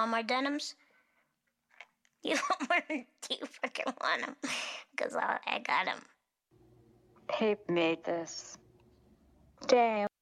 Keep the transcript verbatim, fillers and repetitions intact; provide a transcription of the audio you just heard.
want my denims? You want one? Do you fucking want them? Because I, I got them. Pape made this. Damn.